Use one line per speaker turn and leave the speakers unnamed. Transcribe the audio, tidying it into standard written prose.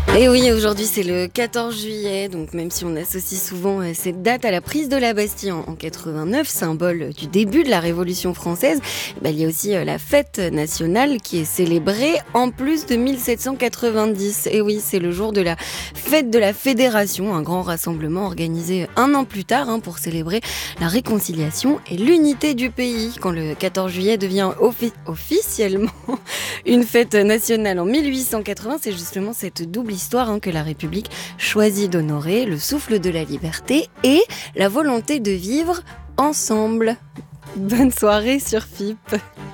Et oui, aujourd'hui c'est le 14 juillet, donc même si on associe souvent cette date à la prise de la Bastille en 89, symbole du début de la Révolution française, il y a aussi la fête nationale qui est célébrée en plus de 1790. Et oui, c'est le jour de la fête de la Fédération, un grand rassemblement organisé un an plus tard pour célébrer la réconciliation et l'unité du pays. Quand le 14 juillet devient officiellement une fête nationale en 1880, c'est justement cette double histoire que la République choisit d'honorer, le souffle de la liberté et la volonté de vivre ensemble. Bonne soirée sur FIP.